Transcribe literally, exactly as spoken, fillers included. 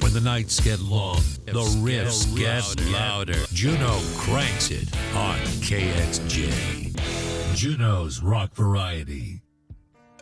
When the nights get long, the riffs get louder. louder. Juno cranks it on K X J. Juno's Rock Variety.